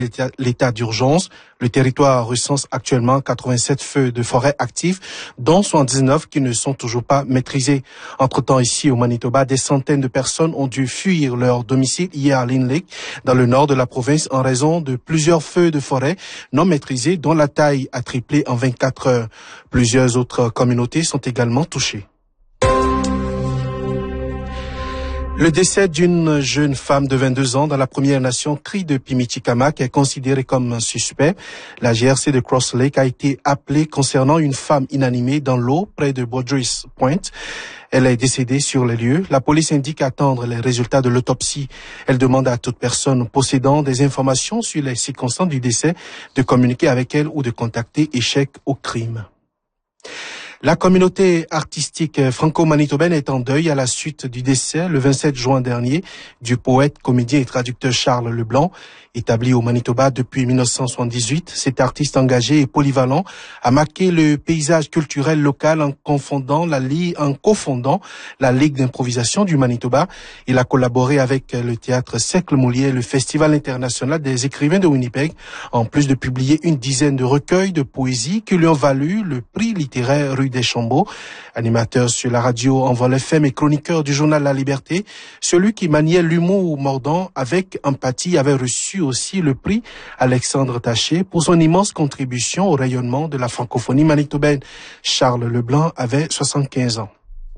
l'état d'urgence. Le territoire recense actuellement 87 feux de forêt actifs, dont 79 qui ne sont toujours pas maîtrisés. Entre-temps, ici au Manitoba, des centaines de personnes ont dû fuir leur domicile hier à Lynn Lake, dans le nord de la province, en raison de plusieurs feux de forêt non maîtrisés, dont la taille a triplé en 24 heures. Plusieurs autres communautés sont également touchées. Le décès d'une jeune femme de 22 ans dans la Première Nation Cri de Pimichikamak est considéré comme un suspect. La GRC de Cross Lake a été appelée concernant une femme inanimée dans l'eau près de Baudris Point. Elle est décédée sur les lieux. La police indique attendre les résultats de l'autopsie. Elle demande à toute personne possédant des informations sur les circonstances du décès de communiquer avec elle ou de contacter Échec au crime. La communauté artistique franco-manitobaine est en deuil à la suite du décès, le 27 juin dernier, du poète, comédien et traducteur Charles Leblanc. Établi au Manitoba depuis 1978, cet artiste engagé et polyvalent a marqué le paysage culturel local en cofondant la Ligue d'improvisation du Manitoba. Il a collaboré avec le théâtre Cercle Moulier et le Festival international des écrivains de Winnipeg, en plus de publier une dizaine de recueils de poésie qui lui ont valu le prix littéraire Rue Deschambault. Animateur sur la radio Envol FM et chroniqueur du journal La Liberté, celui qui maniait l'humour mordant avec empathie avait reçu aussi le prix Alexandre Taché pour son immense contribution au rayonnement de la francophonie manitobaine. Charles Leblanc avait 75 ans.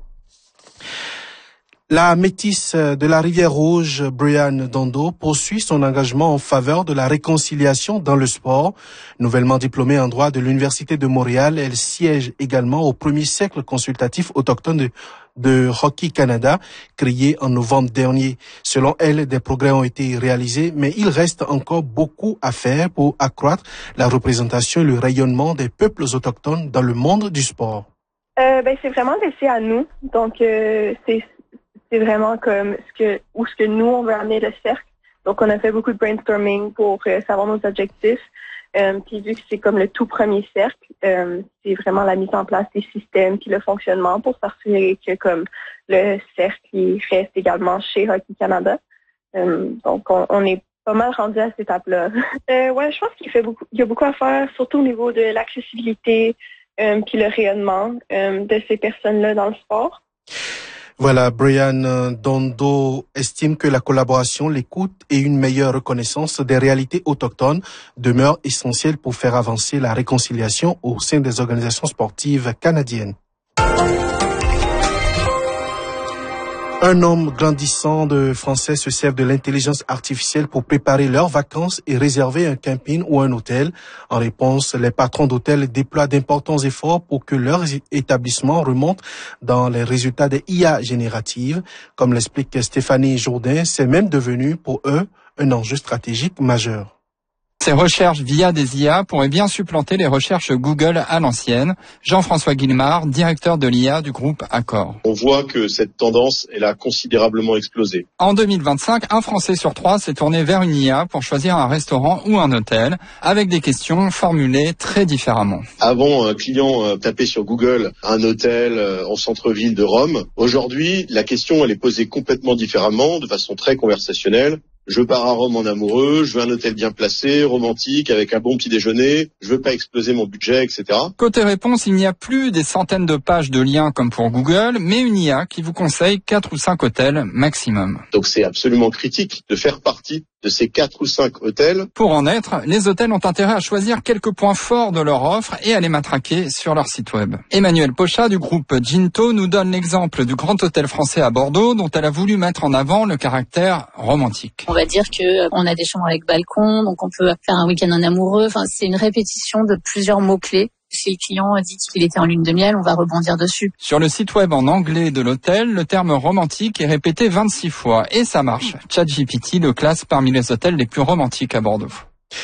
La métisse de la Rivière-Rouge, Brianne Dondo, poursuit son engagement en faveur de la réconciliation dans le sport. Nouvellement diplômée en droit de l'Université de Montréal, elle siège également au premier cercle consultatif autochtone de Hockey Canada, créé en novembre dernier. Selon elle, des progrès ont été réalisés, mais il reste encore beaucoup à faire pour accroître la représentation et le rayonnement des peuples autochtones dans le monde du sport. C'est vraiment laissé à nous. Donc, c'est vraiment comme ce que nous, on veut amener le cercle. Donc, on a fait beaucoup de brainstorming pour savoir nos objectifs. Puis vu que c'est comme le tout premier cercle, c'est vraiment la mise en place des systèmes puis le fonctionnement pour s'assurer que comme le cercle il reste également chez Hockey Canada. Donc, on est pas mal rendu à cette étape-là. Je pense qu'il y a beaucoup à faire, surtout au niveau de l'accessibilité puis le rayonnement de ces personnes-là dans le sport. Voilà, Brianne Dondo estime que la collaboration, l'écoute et une meilleure reconnaissance des réalités autochtones demeurent essentielles pour faire avancer la réconciliation au sein des organisations sportives canadiennes. Un nombre grandissant de Français se servent de l'intelligence artificielle pour préparer leurs vacances et réserver un camping ou un hôtel. En réponse, les patrons d'hôtels déploient d'importants efforts pour que leurs établissements remontent dans les résultats des IA génératives. Comme l'explique Stéphanie Jourdain, c'est même devenu pour eux un enjeu stratégique majeur. Ces recherches via des IA pourraient bien supplanter les recherches Google à l'ancienne. Jean-François Guillemard, directeur de l'IA du groupe Accor. On voit que cette tendance, elle a considérablement explosé. En 2025, un Français sur 3 s'est tourné vers une IA pour choisir un restaurant ou un hôtel, avec des questions formulées très différemment. Avant, un client tapait sur Google un hôtel en centre-ville de Rome. Aujourd'hui, la question, elle est posée complètement différemment, de façon très conversationnelle. Je pars à Rome en amoureux, je veux un hôtel bien placé, romantique, avec un bon petit déjeuner, je veux pas exploser mon budget, etc. Côté réponse, il n'y a plus des centaines de pages de liens comme pour Google, mais une IA qui vous conseille 4 ou 5 hôtels maximum. Donc c'est absolument critique de faire partie de ces 4 ou 5 hôtels. Pour en être, les hôtels ont intérêt à choisir quelques points forts de leur offre et à les matraquer sur leur site web. Emmanuel Pochat du groupe Ginto nous donne l'exemple du Grand Hôtel Français à Bordeaux dont elle a voulu mettre en avant le caractère romantique. On va dire que on a des chambres avec balcon, donc on peut faire un week-end en amoureux. Enfin, c'est une répétition de plusieurs mots-clés. Si le client dit qu'il était en lune de miel, on va rebondir dessus. Sur le site web en anglais de l'hôtel, le terme romantique est répété 26 fois et ça marche. ChatGPT le classe parmi les hôtels les plus romantiques à Bordeaux.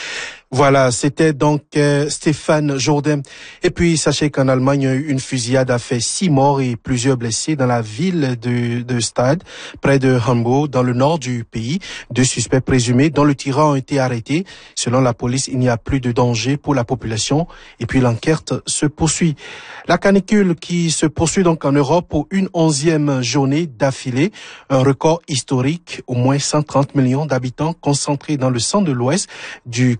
Voilà, c'était donc Stéphane Jourdain. Et puis, sachez qu'en Allemagne, une fusillade a fait 6 morts et plusieurs blessés dans la ville de Stade, près de Hambourg, dans le nord du pays. 2 suspects présumés dont le tyran ont été arrêtés. Selon la police, il n'y a plus de danger pour la population. Et puis, l'enquête se poursuit. La canicule qui se poursuit donc en Europe pour une 11e journée d'affilée. Un record historique, au moins 130 millions d'habitants concentrés dans le centre de l'Ouest du